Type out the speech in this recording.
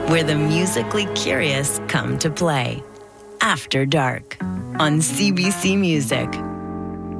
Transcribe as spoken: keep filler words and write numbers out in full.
where the musically curious come to play. After Dark on C B C Music.